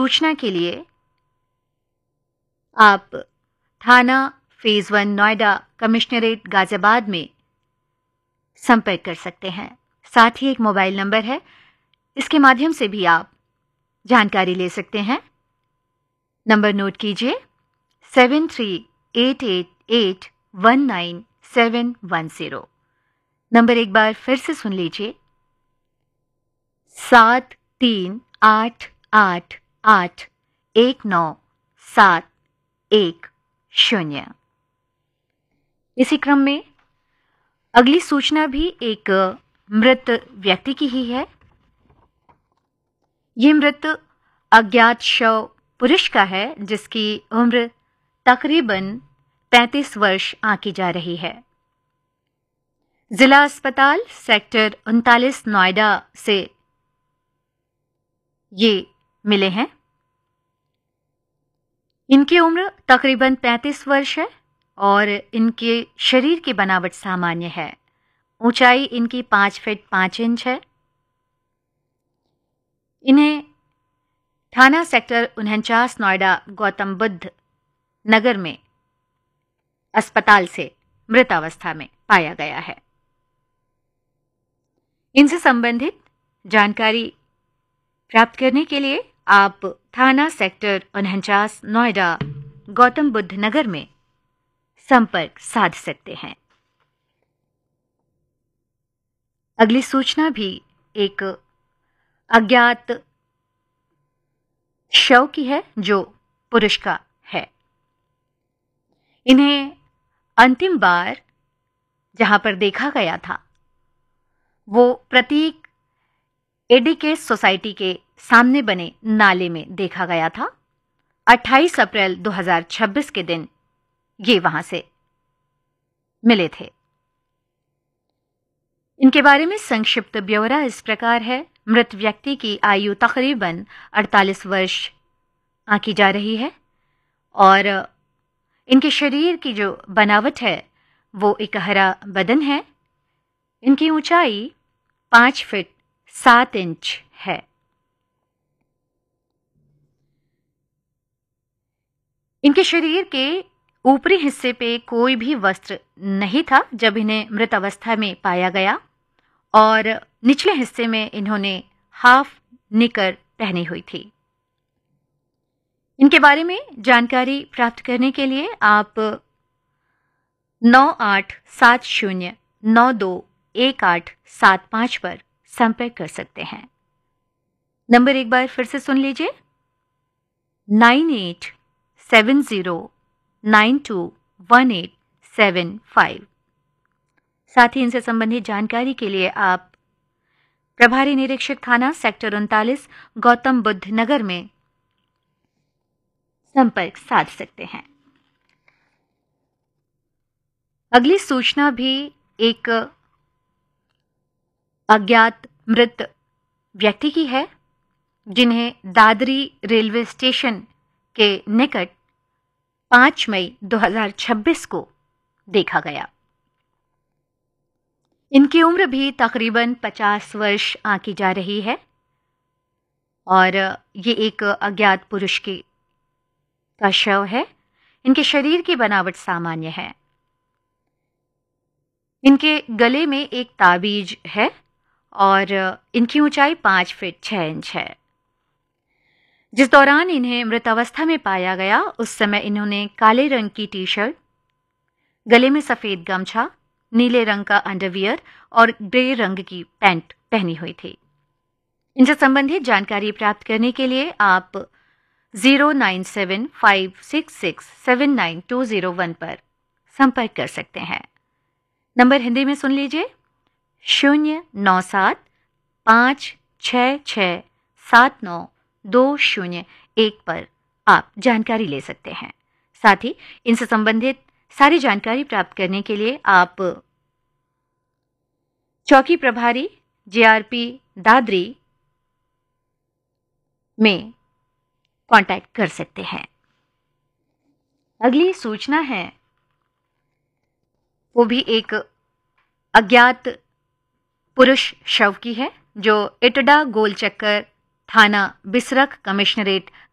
सूचना के लिए आप थाना फेज 1 नोएडा कमिश्नरेट गाजियाबाद में संपर्क कर सकते हैं। साथ ही एक मोबाइल नंबर है, इसके माध्यम से भी आप जानकारी ले सकते हैं। नंबर नोट कीजिए 7388819710। नंबर एक बार फिर से सुन लीजिए 7388819710। इसी क्रम में अगली सूचना भी एक मृत व्यक्ति की ही है। ये मृत अज्ञात शव पुरुष का है, जिसकी उम्र तकरीबन 35 वर्ष आंकी जा रही है। जिला अस्पताल सेक्टर 39 नोएडा से ये मिले हैं। इनकी उम्र तकरीबन 35 वर्ष है और इनके शरीर की बनावट सामान्य है। ऊंचाई इनकी 5 फीट 5 इंच है। इन्हें थाना सेक्टर 49 नोएडा गौतम बुद्ध नगर में अस्पताल से मृत अवस्था में पाया गया है। इनसे संबंधित जानकारी प्राप्त करने के लिए आप थाना सेक्टर 49 नोएडा गौतम बुद्ध नगर में संपर्क साध सकते हैं। अगली सूचना भी एक अज्ञात शव की है, जो पुरुष का है। इन्हें अंतिम बार जहां पर देखा गया था वो प्रतीक एडिकेस सोसाइटी के सामने बने नाले में देखा गया था। 28 अप्रैल 2026 के दिन ये वहां से मिले थे। इनके बारे में संक्षिप्त ब्यौरा इस प्रकार है। मृत व्यक्ति की आयु तकरीबन 48 वर्ष आंकी जा रही है और इनके शरीर की जो बनावट है वो एक हरा बदन है। इनकी ऊंचाई 5 फीट 7 इंच है। इनके शरीर के ऊपरी हिस्से पे कोई भी वस्त्र नहीं था जब इन्हें मृत अवस्था में पाया गया और निचले हिस्से में इन्होंने हाफ निकर पहनी हुई थी। इनके बारे में जानकारी प्राप्त करने के लिए आप 9870921875 पर संपर्क कर सकते हैं। नंबर एक बार फिर से सुन लीजिए 9870921875। साथ ही इनसे संबंधित जानकारी के लिए आप प्रभारी निरीक्षक थाना सेक्टर 39 गौतम बुद्ध नगर में संपर्क साध सकते हैं। अगली सूचना भी एक अज्ञात मृत व्यक्ति की है, जिन्हें दादरी रेलवे स्टेशन के निकट 5 मई 2026 को देखा गया। इनकी उम्र भी तकरीबन 50 वर्ष आंकी जा रही है और ये एक अज्ञात पुरुष का शव है। इनके शरीर की बनावट सामान्य है। इनके गले में एक ताबीज है और इनकी ऊंचाई 5 फीट 6 इंच है। जिस दौरान इन्हें मृत अवस्था में पाया गया उस समय इन्होंने काले रंग की टी शर्ट, गले में सफेद गमछा, नीले रंग का अंडरवियर और ग्रे रंग की पैंट पहनी हुई थी। इनसे संबंधित जानकारी प्राप्त करने के लिए आप 09756679201 पर संपर्क कर सकते हैं। नंबर हिंदी में सुन लीजिए 09756679201 पर आप जानकारी ले सकते हैं। साथ ही इनसे संबंधित सारी जानकारी प्राप्त करने के लिए आप चौकी प्रभारी जेआरपी दादरी में कांटेक्ट कर सकते हैं। अगली सूचना है वो भी एक अज्ञात पुरुष शव की है, जो इटडा गोल चक्कर थाना बिसरख कमिश्नरेट